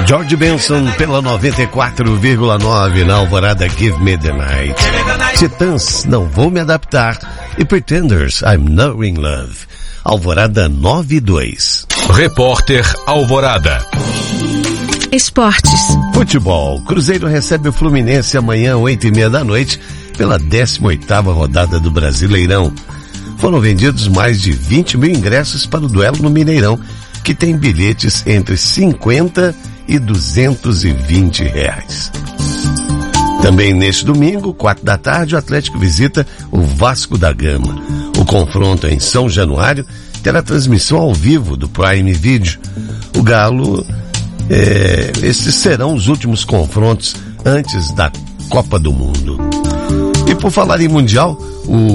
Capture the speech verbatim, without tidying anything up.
George Benson pela noventa e quatro vírgula nove na Alvorada, Give Me the Night. Titãs, Não Vou Me Adaptar, e Pretenders, I'm Not in Love. Alvorada nove e dois. Repórter Alvorada. Esportes. Futebol. Cruzeiro recebe o Fluminense amanhã, oito e meia da noite, pela décima oitava rodada do Brasileirão. Foram vendidos mais de vinte mil ingressos para o duelo no Mineirão, que tem bilhetes entre cinquenta e duzentos e vinte reais. Também neste domingo, quatro da tarde, o Atlético visita o Vasco da Gama. O confronto em São Januário terá transmissão ao vivo do Prime Video. O Galo, é, esses serão os últimos confrontos antes da Copa do Mundo. E por falar em Mundial, o